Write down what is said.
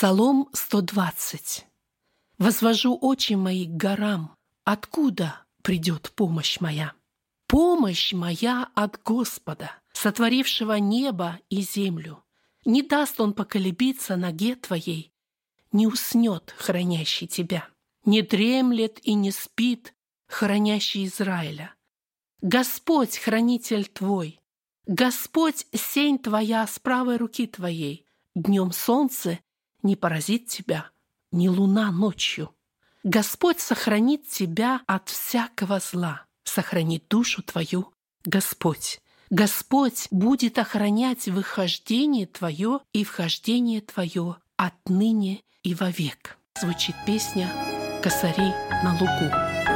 Псалом 120. «Возвожу очи мои к горам. Откуда придет помощь моя? Помощь моя от Господа, сотворившего небо и землю. Не даст Он поколебиться ноге твоей, не уснет хранящий тебя, не дремлет и не спит хранящий Израиля. Господь, хранитель твой, Господь, сень твоя с правой руки твоей. Днем солнце не поразит тебя, ни луна ночью. Господь сохранит тебя от всякого зла, сохранит душу твою Господь. Господь будет охранять выхождение твое и вхождение твое отныне и вовек». Звучит песня «Косари на лугу».